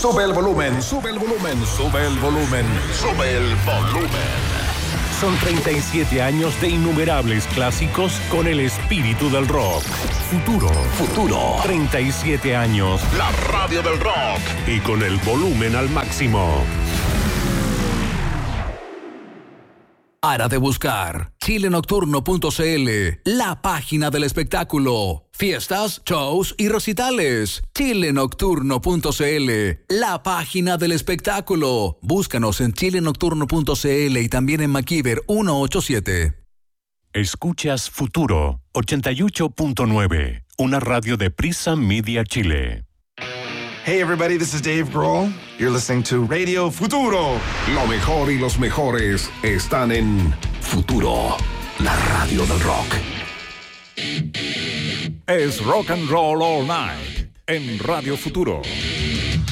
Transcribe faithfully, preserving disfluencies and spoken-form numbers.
Sube el volumen, sube el volumen, sube el volumen, sube el volumen. Son treinta y siete años de innumerables clásicos con el espíritu del rock. Futuro, futuro. treinta y siete años. La radio del rock. Y con el volumen al máximo. Para de buscar chile nocturno punto c l, la página del espectáculo. Fiestas, shows y recitales. chile nocturno punto c l, la página del espectáculo. Búscanos en chile nocturno punto c l y también en MacIver ciento ochenta y siete. Escuchas Futuro ochenta y ocho punto nueve, una radio de Prisa Media Chile. Hey everybody, this is Dave Grohl. You're listening to Radio Futuro. Lo mejor y los mejores están en Futuro, la radio del rock. Es Rock and Roll All Night en Radio Futuro.